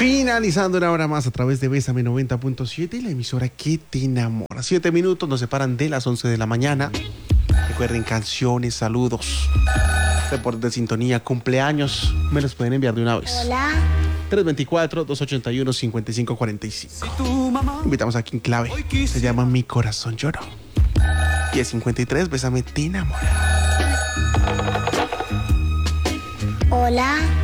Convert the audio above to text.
Finalizando una hora más a través de Bésame 90.7 y la emisora que te enamora. 7 minutos nos separan de las 11 de la mañana. Recuerden, canciones, saludos, reportes de sintonía, cumpleaños, me los pueden enviar de una vez. Hola. 324-281-5545. Invitamos aquí en clave. Se llama Mi Corazón Lloró. 10:53, Bésame te enamora. Hola.